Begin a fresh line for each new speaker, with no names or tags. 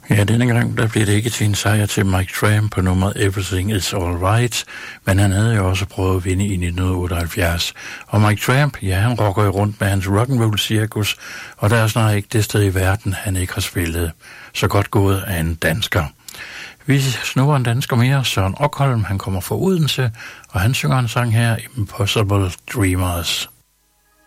Ja, denne gang der blev det ikke til en sejr til Mike Tramp på nummeret Everything Is Alright, men han havde jo også prøvet at vinde i 1978. Og Mike Tramp, ja, han rocker jo rundt med hans rock'n'roll cirkus, og der er snart ikke det sted i verden, han ikke har spillet. Så godt gået af en dansker. Vi snupper en dansker mere, Søren Okholm, han kommer fra Odense, og han synger en sang her, Impossible Dreamers.